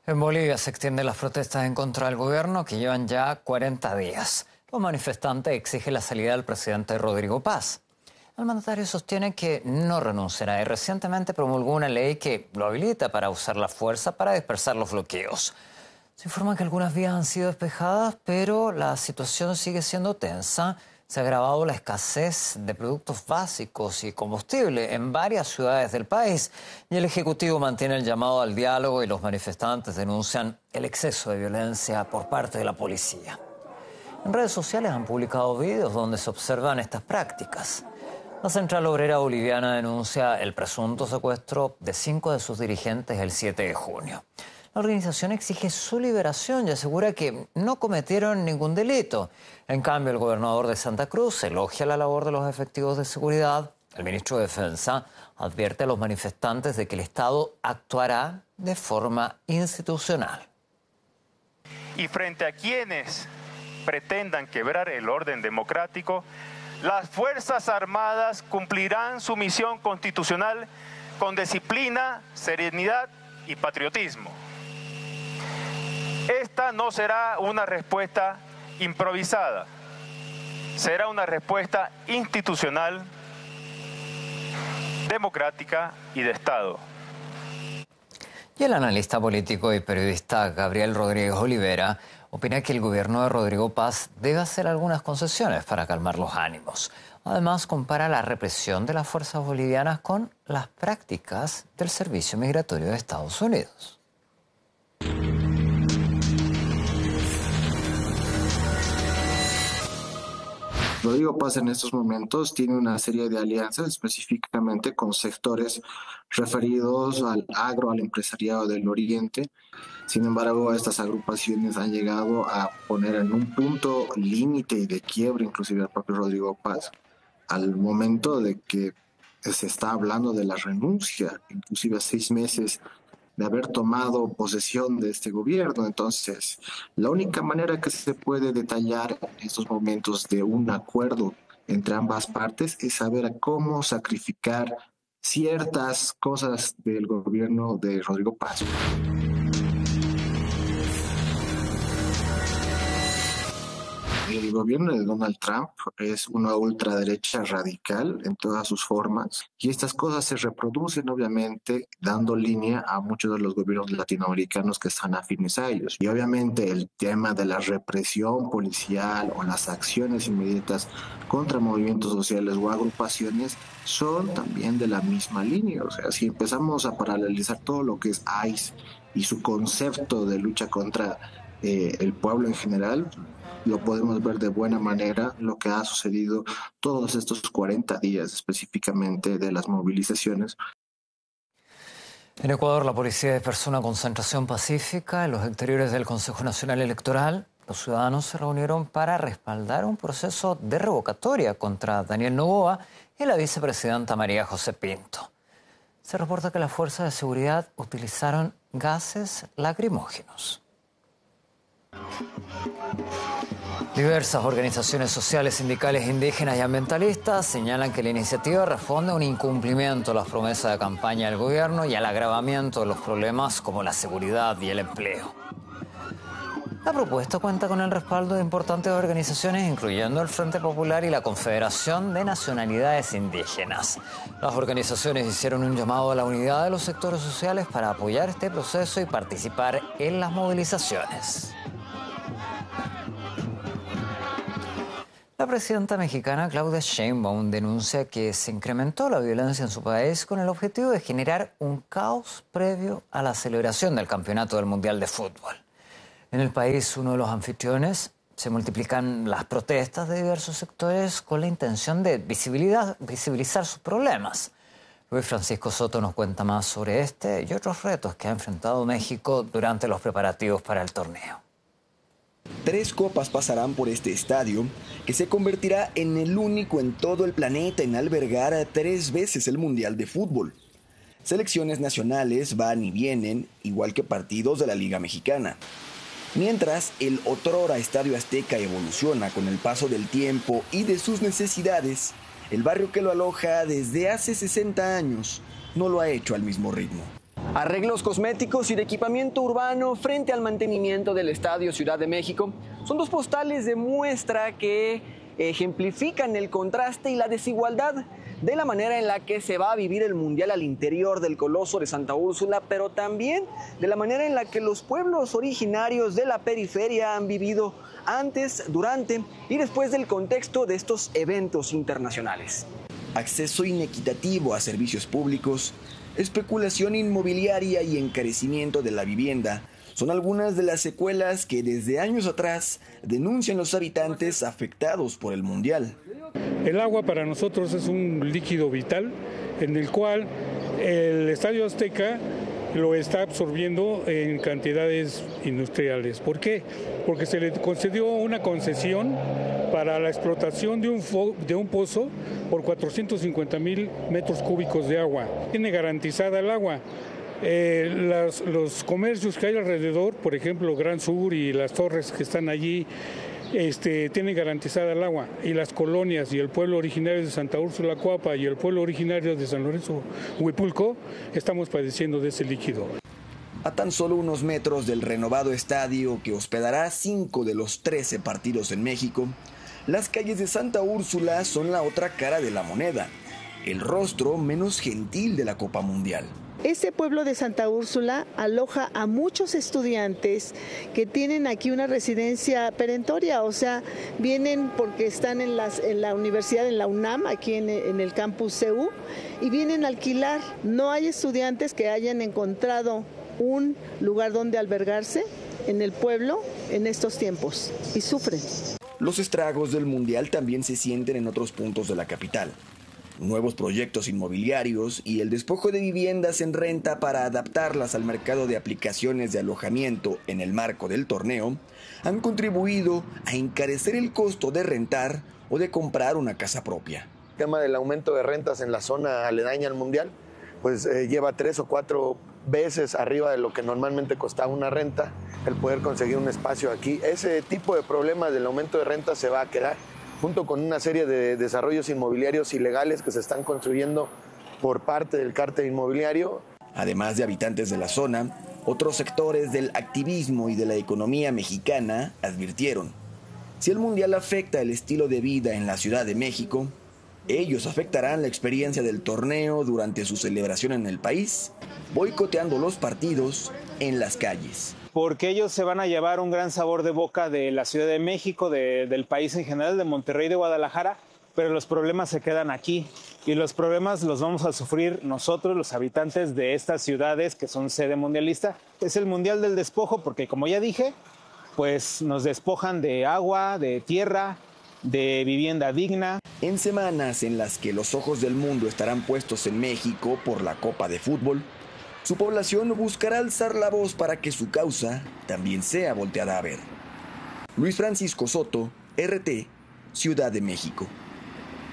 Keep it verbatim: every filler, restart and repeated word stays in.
En Bolivia se extienden las protestas en contra del gobierno que llevan ya cuarenta días. Los manifestantes exigen la salida del presidente Rodrigo Paz. El mandatario sostiene que no renunciará y recientemente promulgó una ley que lo habilita para usar la fuerza para dispersar los bloqueos. Se informa que algunas vías han sido despejadas, pero la situación sigue siendo tensa. Se ha agravado la escasez de productos básicos y combustible en varias ciudades del país y el Ejecutivo mantiene el llamado al diálogo y los manifestantes denuncian el exceso de violencia por parte de la policía. En redes sociales han publicado videos donde se observan estas prácticas. La Central Obrera Boliviana denuncia el presunto secuestro de cinco de sus dirigentes el siete de junio. La organización exige su liberación y asegura que no cometieron ningún delito. En cambio, el gobernador de Santa Cruz elogia la labor de los efectivos de seguridad. El ministro de Defensa advierte a los manifestantes de que el Estado actuará de forma institucional. Y frente a quienes pretendan quebrar el orden democrático, las Fuerzas Armadas cumplirán su misión constitucional con disciplina, serenidad y patriotismo. Esta no será una respuesta improvisada, será una respuesta institucional, democrática y de Estado. Y el analista político y periodista Gabriel Rodríguez Olivera opina que el gobierno de Rodrigo Paz debe hacer algunas concesiones para calmar los ánimos. Además, compara la represión de las fuerzas bolivianas con las prácticas del Servicio Migratorio de Estados Unidos. Rodrigo Paz en estos momentos tiene una serie de alianzas específicamente con sectores referidos al agro, al empresariado del Oriente. Sin embargo, estas agrupaciones han llegado a poner en un punto límite y de quiebre inclusive al propio Rodrigo Paz, al momento de que se está hablando de la renuncia, inclusive a seis meses de haber tomado posesión de este gobierno. Entonces, la única manera que se puede detallar en estos momentos de un acuerdo entre ambas partes es saber cómo sacrificar ciertas cosas del gobierno de Rodrigo Paz. El gobierno de Donald Trump es una ultraderecha radical en todas sus formas y estas cosas se reproducen obviamente dando línea a muchos de los gobiernos latinoamericanos que están afines a ellos. Y obviamente el tema de la represión policial o las acciones inmediatas contra movimientos sociales o agrupaciones son también de la misma línea. O sea, si empezamos a paralelizar todo lo que es I C E y su concepto de lucha contra eh, el pueblo en general, lo podemos ver de buena manera lo que ha sucedido todos estos cuarenta días específicamente de las movilizaciones. En Ecuador, la policía dispersó una concentración pacífica en los exteriores del Consejo Nacional Electoral. Los ciudadanos se reunieron para respaldar un proceso de revocatoria contra Daniel Noboa y la vicepresidenta María José Pinto. Se reporta que las fuerzas de seguridad utilizaron gases lacrimógenos. Diversas organizaciones sociales, sindicales, indígenas y ambientalistas señalan que la iniciativa responde a un incumplimiento de las promesas de campaña del gobierno y al agravamiento de los problemas como la seguridad y el empleo. La propuesta cuenta con el respaldo de importantes organizaciones, incluyendo el Frente Popular y la Confederación de Nacionalidades Indígenas. Las organizaciones hicieron un llamado a la unidad de los sectores sociales para apoyar este proceso y participar en las movilizaciones. La presidenta mexicana Claudia Sheinbaum denuncia que se incrementó la violencia en su país con el objetivo de generar un caos previo a la celebración del Campeonato del Mundial de Fútbol. En el país, uno de los anfitriones, se multiplican las protestas de diversos sectores con la intención de visibilizar sus problemas. Luis Francisco Soto nos cuenta más sobre este y otros retos que ha enfrentado México durante los preparativos para el torneo. Tres copas pasarán por este estadio, que se convertirá en el único en todo el planeta en albergar a tres veces el Mundial de Fútbol. Selecciones nacionales van y vienen, igual que partidos de la Liga Mexicana. Mientras el otrora Estadio Azteca evoluciona con el paso del tiempo y de sus necesidades, el barrio que lo aloja desde hace sesenta años no lo ha hecho al mismo ritmo. Arreglos cosméticos y de equipamiento urbano frente al mantenimiento del Estadio Ciudad de México son dos postales de muestra que ejemplifican el contraste y la desigualdad de la manera en la que se va a vivir el Mundial al interior del Coloso de Santa Úrsula, pero también de la manera en la que los pueblos originarios de la periferia han vivido antes, durante y después del contexto de estos eventos internacionales. Acceso inequitativo a servicios públicos, especulación inmobiliaria y encarecimiento de la vivienda son algunas de las secuelas que desde años atrás denuncian los habitantes afectados por el Mundial. El agua para nosotros es un líquido vital en el cual el Estadio Azteca lo está absorbiendo en cantidades industriales. ¿Por qué? Porque se le concedió una concesión para la explotación de un, fo- de un pozo por cuatrocientos cincuenta mil metros cúbicos de agua. Tiene garantizada el agua. Eh, las, los comercios que hay alrededor, por ejemplo, Gran Sur y las torres que están allí, este, tienen garantizada el agua. Y las colonias y el pueblo originario de Santa Úrsula Coapa y el pueblo originario de San Lorenzo Huipulco estamos padeciendo de ese líquido. A tan solo unos metros del renovado estadio que hospedará cinco de los trece partidos en México, las calles de Santa Úrsula son la otra cara de la moneda, el rostro menos gentil de la Copa Mundial. Este pueblo de Santa Úrsula aloja a muchos estudiantes que tienen aquí una residencia perentoria, o sea, vienen porque están en, las, en la universidad, en la UNAM, aquí en, en el campus C U, y vienen a alquilar. No hay estudiantes que hayan encontrado un lugar donde albergarse en el pueblo en estos tiempos y sufren. Los estragos del Mundial también se sienten en otros puntos de la capital. Nuevos proyectos inmobiliarios y el despojo de viviendas en renta para adaptarlas al mercado de aplicaciones de alojamiento en el marco del torneo han contribuido a encarecer el costo de rentar o de comprar una casa propia. El tema del aumento de rentas en la zona aledaña al Mundial, pues eh, lleva tres o cuatro veces arriba de lo que normalmente costaba una renta, el poder conseguir un espacio aquí. Ese tipo de problemas del aumento de rentas se va a quedar, junto con una serie de desarrollos inmobiliarios ilegales que se están construyendo por parte del cártel inmobiliario. Además de habitantes de la zona, otros sectores del activismo y de la economía mexicana advirtieron: si el Mundial afecta el estilo de vida en la Ciudad de México, ellos afectarán la experiencia del torneo durante su celebración en el país, boicoteando los partidos en las calles. Porque ellos se van a llevar un gran sabor de boca de la Ciudad de México, de, del país en general, de Monterrey, de Guadalajara, pero los problemas se quedan aquí y los problemas los vamos a sufrir nosotros, los habitantes de estas ciudades que son sede mundialista. Es el Mundial del despojo porque, como ya dije, pues nos despojan de agua, de tierra, de vivienda digna. En semanas en las que los ojos del mundo estarán puestos en México por la Copa de Fútbol, su población buscará alzar la voz para que su causa también sea volteada a ver. Luis Francisco Soto, R T, Ciudad de México.